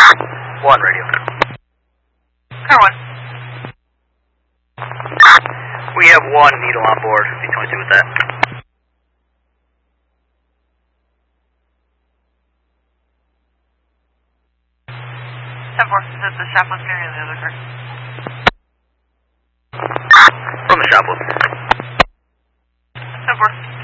1 radio. Car 1. We have 1 needle on board, B-22 with that. Is it the shoplifter or the other car? From the shoplifter. 10-4.